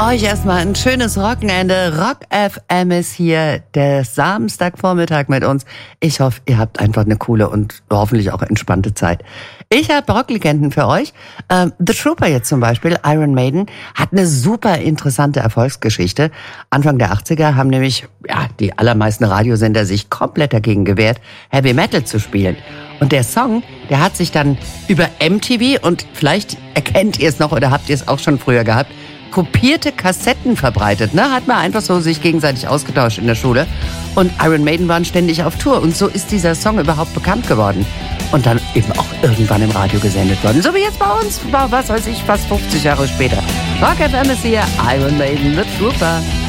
Euch erstmal ein schönes Wochenende. Rock FM ist hier, der Samstagvormittag mit uns. Ich hoffe, ihr habt einfach eine coole und hoffentlich auch entspannte Zeit. Ich habe Rocklegenden für euch. The Trooper jetzt zum Beispiel, Iron Maiden, hat eine super interessante Erfolgsgeschichte. Anfang der 80er haben nämlich die allermeisten Radiosender sich komplett dagegen gewehrt, Heavy Metal zu spielen. Und der Song, der hat sich dann über MTV, und vielleicht erkennt ihr es noch oder habt ihr es auch schon früher gehabt, kopierte Kassetten verbreitet, ne? Hat man einfach so sich gegenseitig ausgetauscht in der Schule. Und Iron Maiden waren ständig auf Tour. Und so ist dieser Song überhaupt bekannt geworden. Und dann eben auch irgendwann im Radio gesendet worden. So wie jetzt bei uns, was weiß ich, fast 50 Jahre später. Rock FM ist hier, Iron Maiden, The Trooper.